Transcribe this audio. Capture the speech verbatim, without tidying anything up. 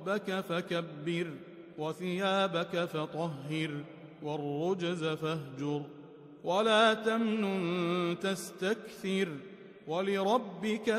ربك فكبر وثيابك فطهر والرجز فاهجر ولا تمنن تستكثر ولربك